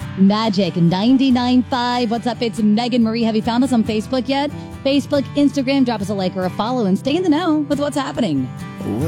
Magic 99.5. What's up? It's Megan Marie. Have you found us on Facebook yet? Facebook, Instagram, drop us a like or a follow and stay in the know with what's happening.